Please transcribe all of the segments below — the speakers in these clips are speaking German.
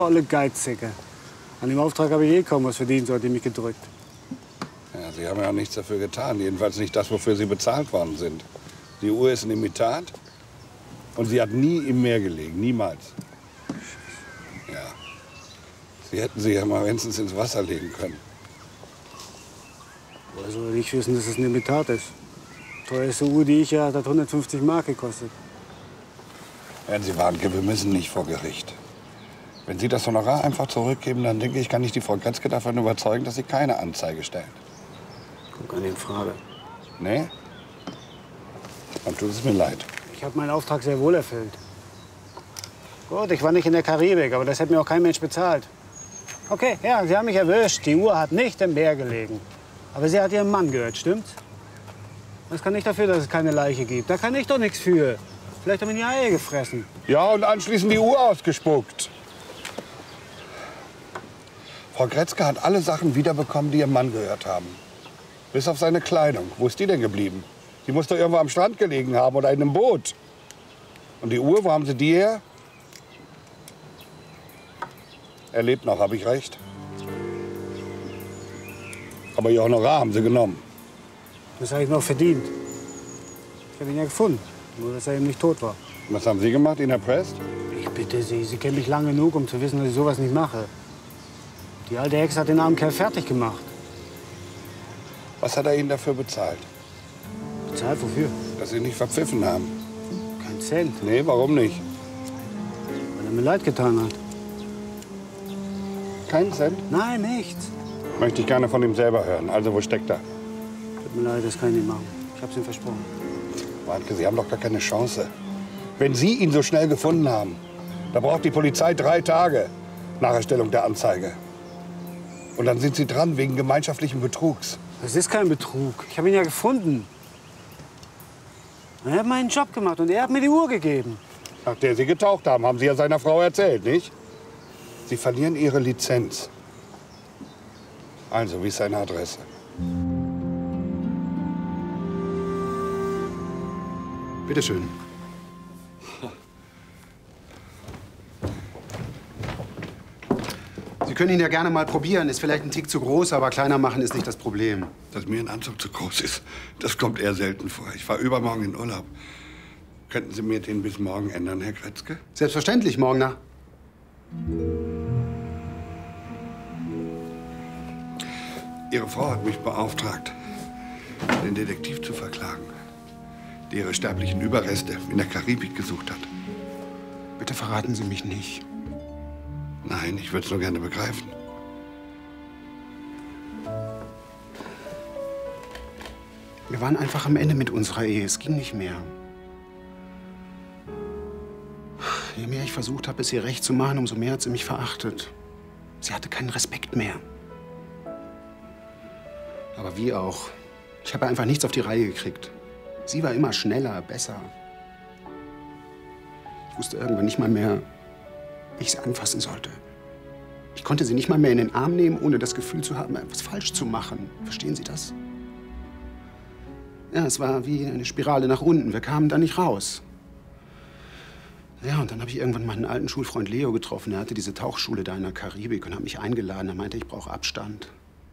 Alle Geizsäcke. An dem Auftrag habe ich eh kaum was verdient, so hat die mich gedrückt. Ja, Sie haben ja auch nichts dafür getan. Jedenfalls nicht das, wofür Sie bezahlt worden sind. Die Uhr ist ein Imitat und sie hat nie im Meer gelegen. Niemals. Ja. Sie hätten sie ja mal wenigstens ins Wasser legen können. Woher soll ich wissen, dass es ein Imitat ist? Die teuerste Uhr, die ich hatte, hat 150 Mark gekostet. Hören Sie, Warnke, wir müssen nicht vor Gericht. Wenn Sie das Honorar einfach zurückgeben, dann denke ich, kann ich die Frau Gretzke davon überzeugen, dass sie keine Anzeige stellen. Kommt gar nicht in Frage. Nee? Dann tut es mir leid. Ich habe meinen Auftrag sehr wohl erfüllt. Gut, ich war nicht in der Karibik, aber das hätte mir auch kein Mensch bezahlt. Okay, ja, Sie haben mich erwischt. Die Uhr hat nicht im Meer gelegen. Aber sie hat Ihrem Mann gehört, stimmt's? Das kann nicht dafür, dass es keine Leiche gibt. Da kann ich doch nichts für. Vielleicht haben ihn die Eier gefressen. Ja, und anschließend die Uhr ausgespuckt. Frau Gretzke hat alle Sachen wiederbekommen, die ihrem Mann gehört haben. Bis auf seine Kleidung. Wo ist die denn geblieben? Die muss doch irgendwo am Strand gelegen haben oder in einem Boot. Und die Uhr, wo haben Sie die her? Er lebt noch, habe ich recht? Aber Ihr Honorar haben Sie genommen. Das habe ich noch verdient. Ich habe ihn ja gefunden, nur dass er eben nicht tot war. Was haben Sie gemacht, ihn erpresst? Ich bitte Sie, Sie kennen mich lang genug, um zu wissen, dass ich sowas nicht mache. Die alte Hexe hat den armen Kerl fertig gemacht. Was hat er Ihnen dafür bezahlt? Bezahlt wofür? Dass Sie nicht verpfiffen haben. Kein Cent, Nee, warum nicht? weil er mir leid getan hat. Keinen Cent? Nein, nichts. Möchte ich gerne von ihm selber hören. Also, wo steckt er? Tut mir leid, das kann ich nicht machen. Ich habe es ihm versprochen. Warnke, Sie haben doch gar keine Chance. Wenn Sie ihn so schnell gefunden haben, da braucht die Polizei 3 Tage nach Erstellung der Anzeige. Und dann sind Sie dran wegen gemeinschaftlichen Betrugs. Das ist kein Betrug. Ich habe ihn ja gefunden. Er hat meinen Job gemacht und er hat mir die Uhr gegeben. Nach der Sie getaucht haben, haben Sie ja seiner Frau erzählt, nicht? Sie verlieren Ihre Lizenz. Also, wie ist seine Adresse? Bitte schön. Sie können ihn ja gerne mal probieren. Ist vielleicht ein Tick zu groß, aber kleiner machen ist nicht das Problem. Dass mir ein Anzug zu groß ist, das kommt eher selten vor. Ich fahre übermorgen in Urlaub. Könnten Sie mir den bis morgen ändern, Herr Gretzke? Selbstverständlich, morgen nach. Ihre Frau hat mich beauftragt, den Detektiv zu verklagen, der Ihre sterblichen Überreste in der Karibik gesucht hat. Bitte verraten Sie mich nicht. Nein, ich würde es nur gerne begreifen. Wir waren einfach am Ende mit unserer Ehe. Es ging nicht mehr. Je mehr ich versucht habe, es ihr recht zu machen, umso mehr hat sie mich verachtet. Sie hatte keinen Respekt mehr. Aber wie auch. Ich habe einfach nichts auf die Reihe gekriegt. Sie war immer schneller, besser. Ich wusste irgendwann nicht mal mehr, wie ich sie anfassen sollte. Ich konnte sie nicht mal mehr in den Arm nehmen, ohne das Gefühl zu haben, etwas falsch zu machen. Verstehen Sie das? Ja, es war wie eine Spirale nach unten. Wir kamen da nicht raus. Ja, und dann habe ich irgendwann meinen alten Schulfreund Leo getroffen. Er hatte diese Tauchschule da in der Karibik und hat mich eingeladen. Er meinte, ich brauche Abstand.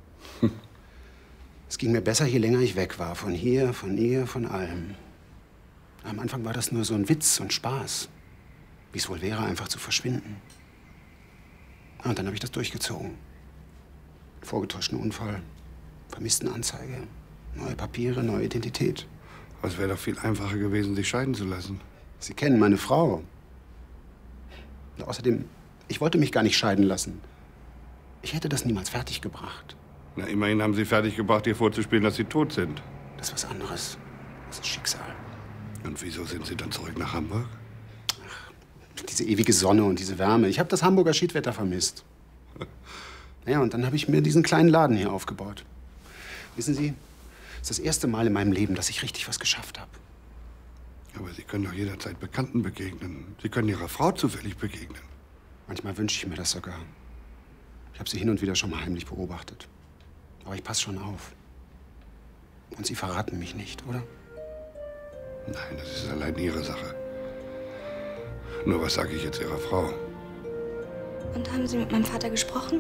Es ging mir besser, je länger ich weg war. Von hier, von ihr, von allem. Am Anfang war das nur so ein Witz und Spaß. Wie es wohl wäre, einfach zu verschwinden. Und dann habe ich das durchgezogen. Vorgetäuschten Unfall, Vermisstenanzeige, neue Papiere, neue Identität. Aber es wäre doch viel einfacher gewesen, sich scheiden zu lassen. Sie kennen meine Frau. Und außerdem, ich wollte mich gar nicht scheiden lassen. Ich hätte das niemals fertiggebracht. Na, immerhin haben Sie fertiggebracht, ihr vorzuspielen, dass Sie tot sind. Das ist was anderes. Das ist Schicksal. Und wieso sind Sie dann zurück nach Hamburg? Diese ewige Sonne und diese Wärme. Ich habe das Hamburger Schiedwetter vermisst. Ja, und dann habe ich mir diesen kleinen Laden hier aufgebaut. Wissen Sie, das ist das erste Mal in meinem Leben, dass ich richtig was geschafft habe. Aber Sie können doch jederzeit Bekannten begegnen. Sie können Ihrer Frau zufällig begegnen. Manchmal wünsche ich mir das sogar. Ich habe sie hin und wieder schon mal heimlich beobachtet. Aber ich passe schon auf. Und Sie verraten mich nicht, oder? Nein, das ist allein Ihre Sache. Nur was sage ich jetzt Ihrer Frau? Und haben Sie mit meinem Vater gesprochen?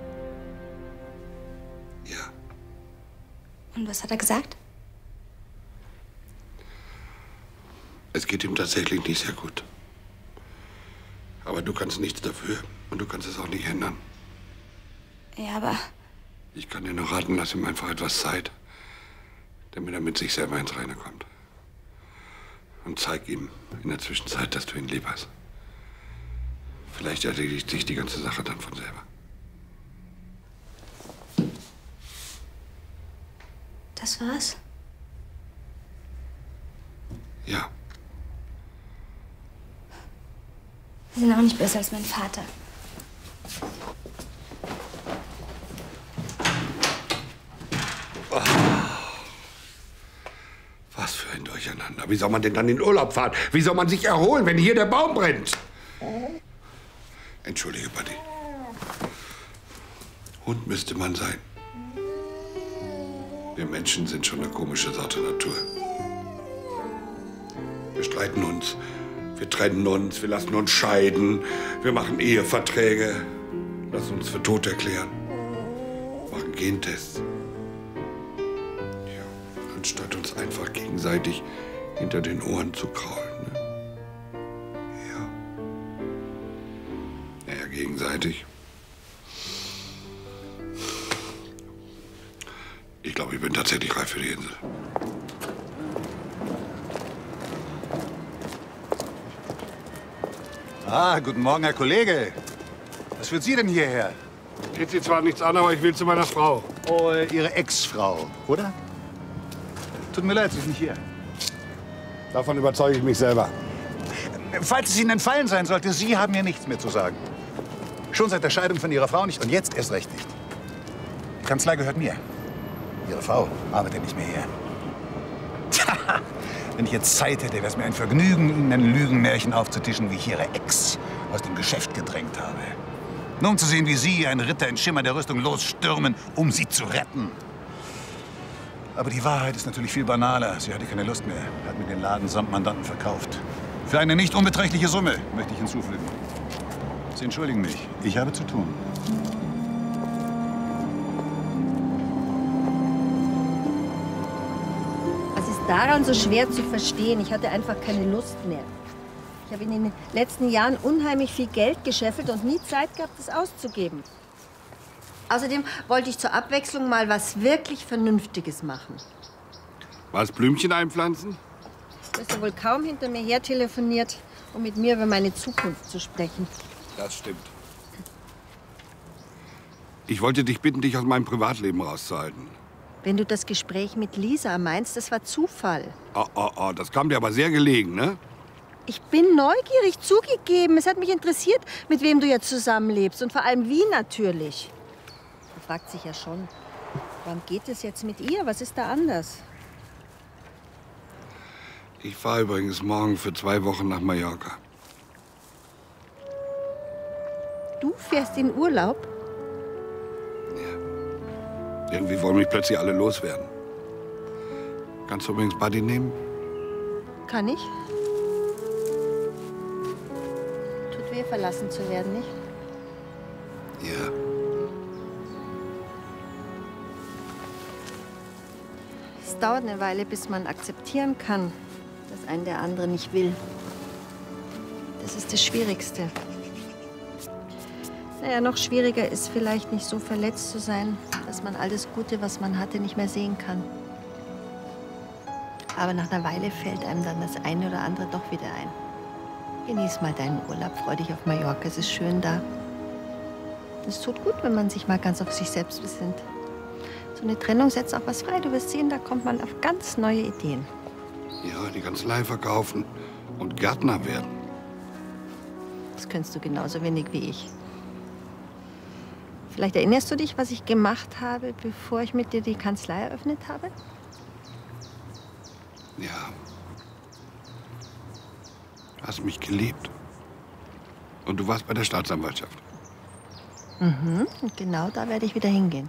Ja. Und was hat er gesagt? Es geht ihm tatsächlich nicht sehr gut. Aber du kannst nichts dafür und du kannst es auch nicht ändern. Ja, aber... Ich kann dir nur raten, lass ihm einfach etwas Zeit, damit er mit sich selber ins Reine kommt. Und zeig ihm in der Zwischenzeit, dass du ihn lieb hast. Vielleicht erledigt sich die ganze Sache dann von selber. Das war's? Ja. Sie sind auch nicht besser als mein Vater. Was für ein Durcheinander. Wie soll man denn dann in Urlaub fahren? Wie soll man sich erholen, wenn hier der Baum brennt? Entschuldige, Buddy. Hund müsste man sein. Wir Menschen sind schon eine komische Sorte Natur. Wir streiten uns, wir trennen uns, wir lassen uns scheiden, wir machen Eheverträge, lassen uns für tot erklären, machen Gentests. Ja, anstatt uns einfach gegenseitig hinter den Ohren zu kraulen. Ne? Ja. Naja, gegenseitig. Ich glaube, ich bin tatsächlich reif für die Insel. Ah, guten Morgen, Herr Kollege. Was führt Sie denn hierher? Geht Sie zwar nichts an, aber ich will zu meiner Frau. Oh, Ihre Ex-Frau, oder? Tut mir leid, sie ist nicht hier. Davon überzeuge ich mich selber. Falls es Ihnen entfallen sein sollte, Sie haben mir nichts mehr zu sagen. Schon seit der Scheidung von Ihrer Frau nicht und jetzt erst recht nicht. Die Kanzlei gehört mir. Ihre Frau arbeitet nicht mehr hier. Tja, wenn ich jetzt Zeit hätte, wäre es mir ein Vergnügen, Ihnen ein Lügenmärchen aufzutischen, wie ich Ihre Ex aus dem Geschäft gedrängt habe. Nur um zu sehen, wie Sie, ein Ritter in Schimmer der Rüstung, losstürmen, um sie zu retten. Aber die Wahrheit ist natürlich viel banaler. Sie hatte keine Lust mehr, hat mir den Laden samt Mandanten verkauft. Für eine nicht unbeträchtliche Summe, möchte ich hinzufügen. Sie entschuldigen mich, ich habe zu tun. Was ist daran so schwer zu verstehen? Ich hatte einfach keine Lust mehr. Ich habe in den letzten Jahren unheimlich viel Geld gescheffelt und nie Zeit gehabt, es auszugeben. Außerdem wollte ich zur Abwechslung mal was wirklich Vernünftiges machen. Was, Blümchen einpflanzen? Du hast ja wohl kaum hinter mir her telefoniert, um mit mir über meine Zukunft zu sprechen. Das stimmt. Ich wollte dich bitten, dich aus meinem Privatleben rauszuhalten. Wenn du das Gespräch mit Lisa meinst, das war Zufall. Oh, das kam dir aber sehr gelegen, ne? Ich bin neugierig, zugegeben. Es hat mich interessiert, mit wem du jetzt zusammenlebst und vor allem wie natürlich. Man fragt sich ja schon, warum geht es jetzt mit ihr? Was ist da anders? Ich fahre übrigens morgen für 2 Wochen nach Mallorca. Du fährst in Urlaub? Ja. Irgendwie wollen mich plötzlich alle loswerden. Kannst du übrigens Buddy nehmen? Kann ich? Tut weh, verlassen zu werden, nicht? Ja. Es dauert eine Weile, bis man akzeptieren kann, dass einen der andere nicht will. Das ist das Schwierigste. Naja, noch schwieriger ist vielleicht nicht so verletzt zu sein, dass man alles Gute, was man hatte, nicht mehr sehen kann. Aber nach einer Weile fällt einem dann das eine oder andere doch wieder ein. Genieß mal deinen Urlaub, freu dich auf Mallorca, es ist schön da. Es tut gut, wenn man sich mal ganz auf sich selbst besinnt. So eine Trennung setzt auch was frei. Du wirst sehen, da kommt man auf ganz neue Ideen. Ja, die Kanzlei verkaufen und Gärtner werden. Das könntest du genauso wenig wie ich. Vielleicht erinnerst du dich, was ich gemacht habe, bevor ich mit dir die Kanzlei eröffnet habe? Ja. Du hast mich geliebt. Und du warst bei der Staatsanwaltschaft. Mhm, und genau da werde ich wieder hingehen.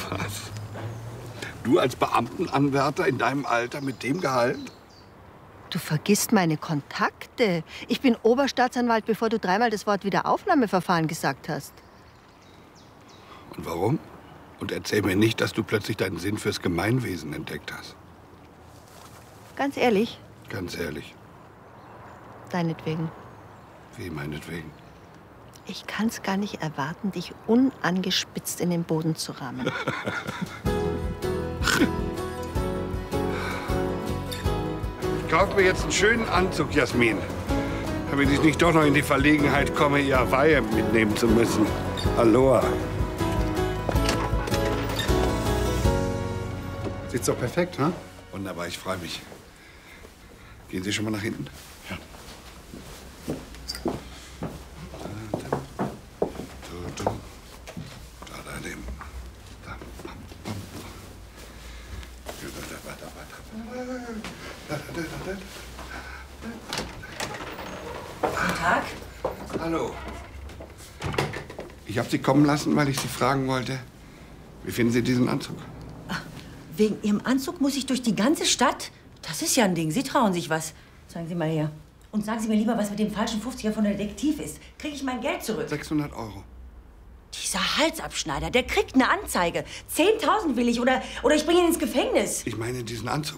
Was? Du als Beamtenanwärter in deinem Alter mit dem Gehalt? Du vergisst meine Kontakte. Ich bin Oberstaatsanwalt, bevor du dreimal das Wort Wiederaufnahmeverfahren gesagt hast. Und warum? Und erzähl mir nicht, dass du plötzlich deinen Sinn fürs Gemeinwesen entdeckt hast. Ganz ehrlich? Ganz ehrlich. Deinetwegen. Wie meinetwegen? Ich kann's gar nicht erwarten, dich unangespitzt in den Boden zu rammen. Ich kaufe mir jetzt einen schönen Anzug, Jasmin. Damit ich nicht doch noch in die Verlegenheit komme, ihr Hawaii mitnehmen zu müssen. Aloha. Sitzt doch perfekt, ha? Wunderbar, ich freue mich. Gehen Sie schon mal nach hinten? Ja. Guten Tag. Hallo. Ich habe Sie kommen lassen, weil ich Sie fragen wollte, wie finden Sie diesen Anzug? Wegen Ihrem Anzug muss ich durch die ganze Stadt? Das ist ja ein Ding. Sie trauen sich was. Zeigen Sie mal her. Und sagen Sie mir lieber, was mit dem falschen 50er von der Detektiv ist. Kriege ich mein Geld zurück? 600 Euro. Dieser Halsabschneider, der kriegt eine Anzeige. 10.000 will ich oder ich bringe ihn ins Gefängnis. Ich meine diesen Anzug.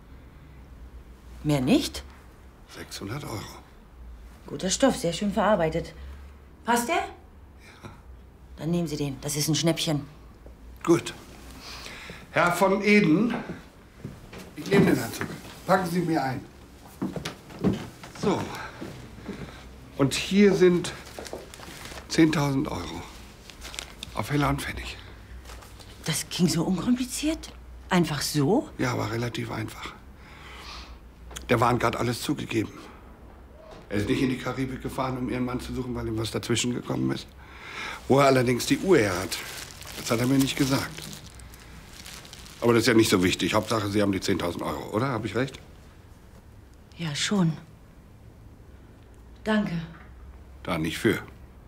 Mehr nicht? 600 Euro. Guter Stoff, sehr schön verarbeitet. Passt der? Ja. Dann nehmen Sie den. Das ist ein Schnäppchen. Gut. Herr von Eden, ich nehme den Anzug. Packen Sie mir ein. So. Und hier sind 10.000 Euro. Auf Heller und Pfennig. Das ging so unkompliziert? Einfach so? Ja, war relativ einfach. Der Wahn hat alles zugegeben. Er ist nicht in die Karibik gefahren, um ihren Mann zu suchen, weil ihm was dazwischen gekommen ist. Wo er allerdings die Uhr her hat, das hat er mir nicht gesagt. Aber das ist ja nicht so wichtig. Hauptsache, Sie haben die 10.000 Euro, oder? Habe ich recht? Ja, schon. Danke. Da nicht für.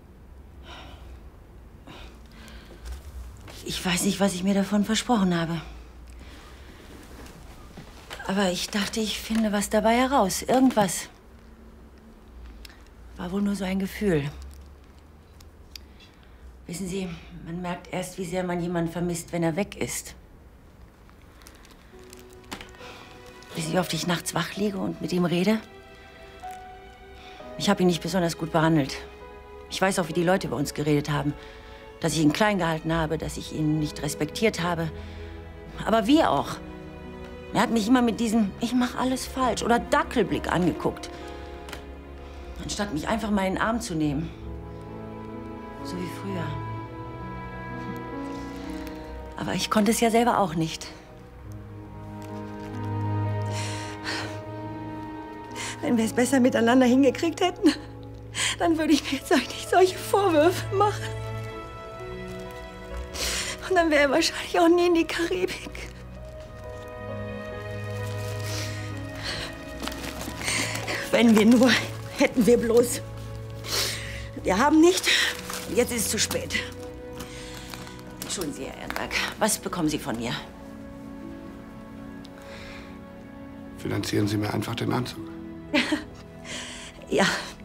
Ich weiß nicht, was ich mir davon versprochen habe. Aber ich dachte, ich finde was dabei heraus. Irgendwas. War wohl nur so ein Gefühl. Wissen Sie, man merkt erst, wie sehr man jemanden vermisst, wenn er weg ist. Wissen Sie, wie oft ich nachts wach liege und mit ihm rede? Ich habe ihn nicht besonders gut behandelt. Ich weiß auch, wie die Leute über uns geredet haben. Dass ich ihn klein gehalten habe, dass ich ihn nicht respektiert habe. Aber wie auch. Er hat mich immer mit diesem "Ich mach alles falsch" oder Dackelblick angeguckt. Anstatt mich einfach mal in den Arm zu nehmen. So wie früher. Aber ich konnte es ja selber auch nicht. Wenn wir es besser miteinander hingekriegt hätten, dann würde ich mir jetzt auch nicht solche Vorwürfe machen. Und dann wäre er wahrscheinlich auch nie in die Karibik. Wenn wir nur, hätten wir bloß. Wir haben nicht. Jetzt ist es zu spät. Entschuldigen Sie, Herr Ehrenberg. Was bekommen Sie von mir? Finanzieren Sie mir einfach den Anzug. Ja.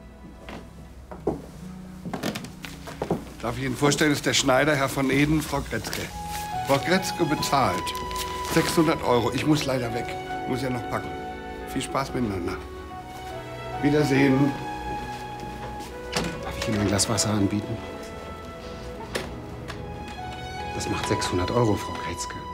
Darf ich Ihnen vorstellen, ist der Schneider, Herr von Eden, Frau Gretzke. Frau Gretzke bezahlt 600 Euro. Ich muss leider weg. Ich muss ja noch packen. Viel Spaß miteinander. Wiedersehen. Darf ich Ihnen ein Glas Wasser anbieten? Das macht 600 Euro, Frau Gretzke.